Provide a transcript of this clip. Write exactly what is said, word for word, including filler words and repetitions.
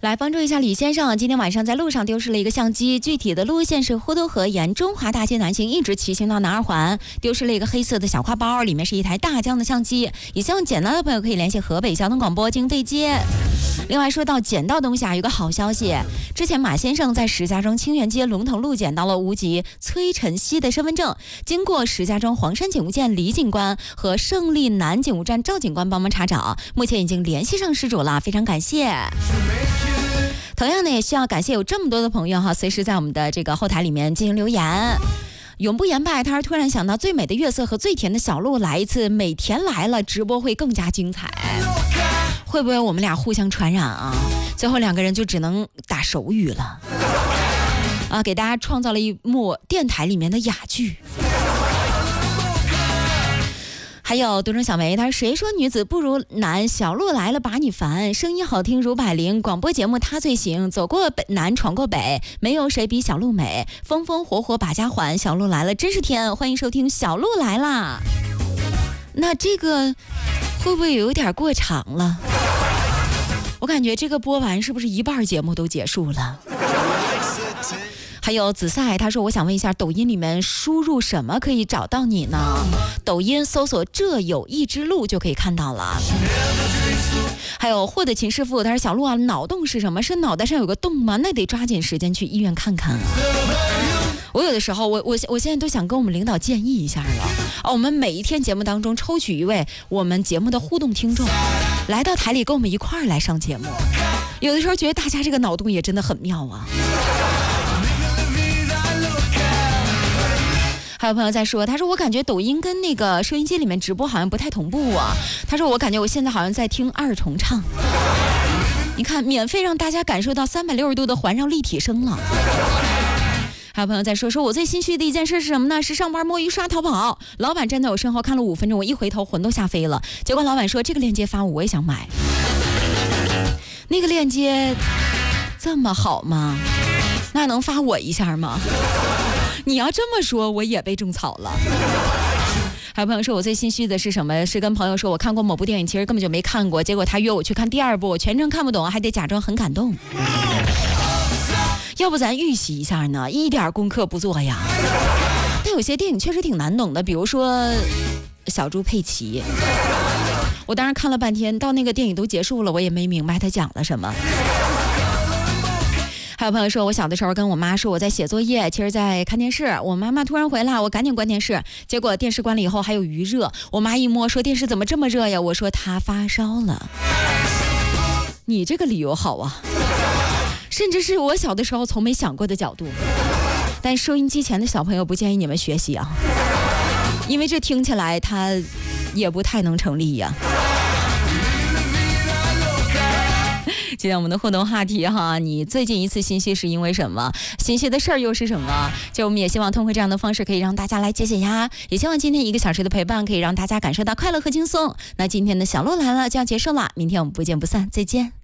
来帮助一下李先生，今天晚上在路上丢失了一个相机，具体的路线是呼都河沿中华大街南行，一直骑行到南二环，丢失了一个黑色的小挎包，里面是一台大疆的相机。也希望捡到的朋友可以联系河北交通广播经对接。另外说到捡到东西啊，有个好消息，之前马先生在石家庄清源街龙腾路捡到了无籍崔晨曦的身份证，经过石家庄黄山警务站李警官和胜利南警务站赵警官帮忙查找，目前已经联系上失主了，非常感谢。同样呢，也需要感谢有这么多的朋友哈，随时在我们的这个后台里面进行留言。永不言败，他是突然想到最美的月色和最甜的小鹿来一次，每天来了直播会更加精彩。会不会我们俩互相传染啊？最后两个人就只能打手语了啊！给大家创造了一幕电台里面的哑剧。还有独生小梅，她说谁说女子不如男？小鹿来了把你烦，声音好听如百灵，广播节目她最行，走过北南闯过北，没有谁比小鹿美，风风火火把家还，小鹿来了真是甜，欢迎收听小鹿来啦。那这个会不会有点过长了？我感觉这个播完是不是一半节目都结束了？还有紫赛，他说我想问一下，抖音里面输入什么可以找到你呢？抖音搜索这有一只鹿就可以看到了。还有霍的秦师傅，他说小鹿啊，脑洞是什么？是脑袋上有个洞吗？那得抓紧时间去医院看看啊。我有的时候我我我现在都想跟我们领导建议一下了啊，我们每一天节目当中抽取一位我们节目的互动听众来到台里跟我们一块儿来上节目。有的时候觉得大家这个脑洞也真的很妙啊。还有朋友在说，他说我感觉抖音跟那个收音机里面直播好像不太同步啊。他说我感觉我现在好像在听二重唱。你看，免费让大家感受到三百六十度的环绕立体声了。还有朋友在说，说我最心虚的一件事是什么呢？是上班摸鱼刷淘宝，老板站在我身后看了五分钟，我一回头魂都吓飞了。结果老板说这个链接发我，我也想买。那个链接这么好吗？那能发我一下吗？你要这么说，我也被种草了。还有朋友说我最心虚的是什么？是跟朋友说我看过某部电影，其实根本就没看过，结果他约我去看第二部，我全程看不懂，还得假装很感动。要不咱预习一下呢？一点功课不做呀。但有些电影确实挺难懂的，比如说小猪佩奇，我当时看了半天，到那个电影都结束了，我也没明白他讲了什么。还有朋友说，我小的时候跟我妈说我在写作业，其实在看电视。我妈妈突然回来，我赶紧关电视，结果电视关了以后还有余热。我妈一摸说电视怎么这么热呀？我说她发烧了。你这个理由好啊，甚至是我小的时候从没想过的角度。但收音机前的小朋友不建议你们学习啊，因为这听起来它也不太能成立呀。今天我们的互动话题哈，你最近一次心虚是因为什么？心虚的事儿又是什么？就我们也希望通过这样的方式可以让大家来解解压，也希望今天一个小时的陪伴可以让大家感受到快乐和轻松。那今天的小鹿来了就要结束了，明天我们不见不散，再见。